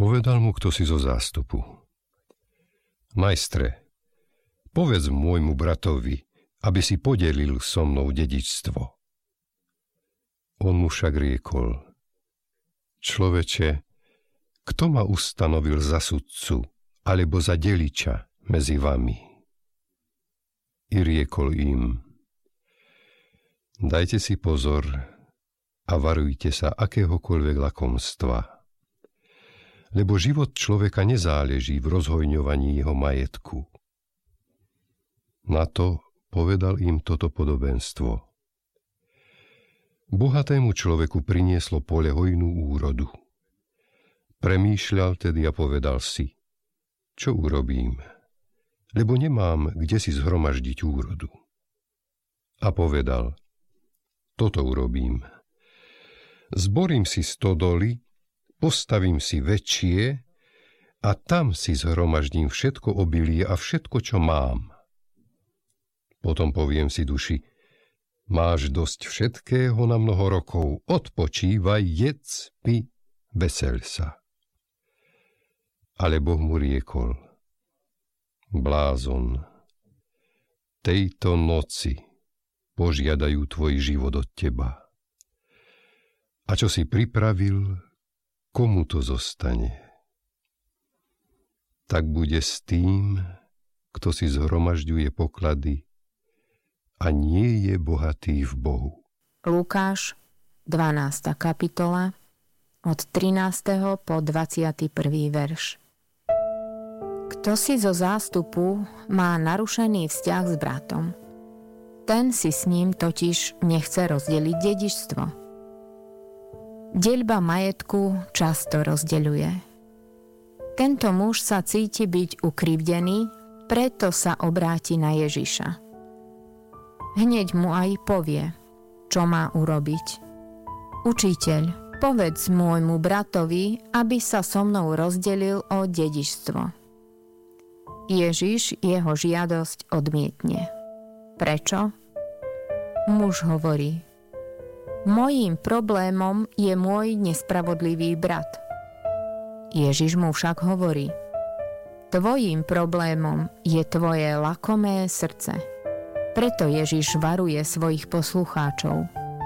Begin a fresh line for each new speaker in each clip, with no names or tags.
Povedal mu kto si zo zástupu: Majstre, povedz môjmu bratovi, aby si podelil so mnou dedičstvo. On mu však riekol: Človeče, kto ma ustanovil za sudcu alebo za deliča medzi vami? I riekol im: Dajte si pozor a varujte sa akéhokoľvek lakomstva, lebo život človeka nezáleží v rozhojňovaní jeho majetku. Na to povedal im toto podobenstvo. Bohatému človeku prinieslo pole hojnú úrodu. Premýšľal tedy a povedal si: Čo urobím? Lebo nemám kde si zhromaždiť úrodu. A povedal: Toto urobím. Zborím si stodoly, postavím si väčšie a tam si zhromaždím všetko obilie a všetko, čo mám. Potom poviem si duši: Máš dosť všetkého na mnoho rokov, odpočívaj, jedz, pi, veseľ sa. Ale Boh mu riekol: Blázon, tejto noci požiadajú tvoj život od teba. A čo si pripravil, komu to zostane? Tak bude s tým, kto si zhromažďuje poklady a nie je bohatý v Bohu.
Lukáš, 12. kapitola, od 13. po 21. verš. Kto si zo zástupu má narušený vzťah s bratom, ten si s ním totiž nechce rozdeliť dedičstvo. Deľba majetku často rozdeľuje. Tento muž sa cíti byť ukrivdený, preto sa obráti na Ježiša. Hneď mu aj povie, čo má urobiť. Učiteľ, povedz môjmu bratovi, aby sa so mnou rozdelil o dedičstvo. Ježiš jeho žiadosť odmietne. Prečo? Muž hovorí: Mojím problémom je môj nespravodlivý brat. Ježiš mu však hovorí: Tvojím problémom je tvoje lakomé srdce. Preto Ježiš varuje svojich poslucháčov: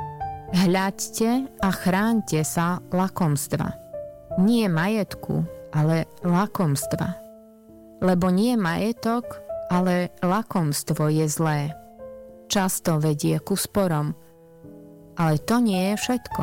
Hľaďte a chráňte sa lakomstva. Nie majetku, ale lakomstva. Lebo nie majetok, ale lakomstvo je zlé. Často vedie ku sporom, ale to nie je všetko.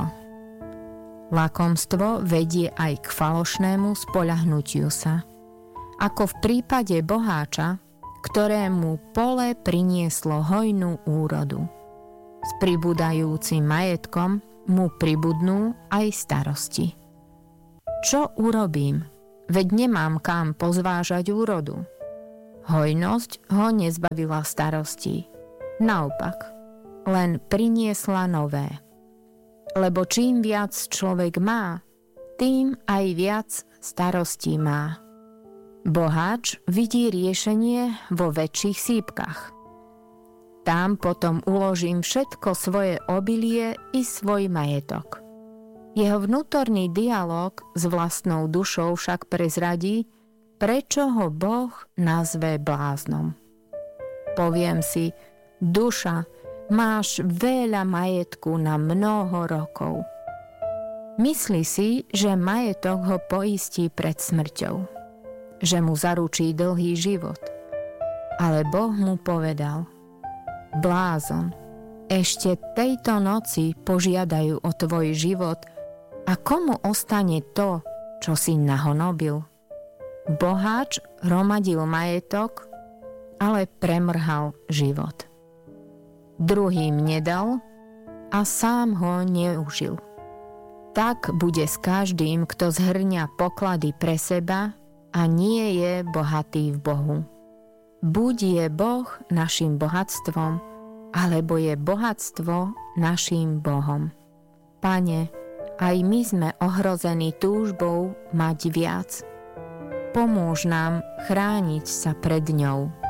Lakomstvo vedie aj k falošnému spoľahnutiu sa. Ako v prípade boháča, ktorému pole prinieslo hojnú úrodu. S pribúdajúcim majetkom mu pribudnú aj starosti. Čo urobím? Veď nemám kam pozvážať úrodu. Hojnosť ho nezbavila starostí. Naopak, len priniesla nové. Lebo čím viac človek má, tým aj viac starostí má. Boháč vidí riešenie vo väčších sípkach. Tam potom uložím všetko svoje obilie i svoj majetok. Jeho vnútorný dialog s vlastnou dušou však prezradí, prečo ho Boh nazve bláznom. Poviem si: Duša, máš veľa majetku na mnoho rokov. Myslí si, že majetok ho poistí pred smrťou, že mu zaručí dlhý život. Ale Boh mu povedal: Blázon, ešte tejto noci požiadajú o tvoj život a komu ostane to, čo si nahonobil? Boháč hromadil majetok, ale premrhal život. Druhým nedal a sám ho neužil. Tak bude s každým, kto zhrňa poklady pre seba a nie je bohatý v Bohu. Buď je Boh našim bohatstvom, alebo je bohatstvo naším Bohom. Pane, aj my sme ohrození túžbou mať viac. Pomôž nám chrániť sa pred ňou.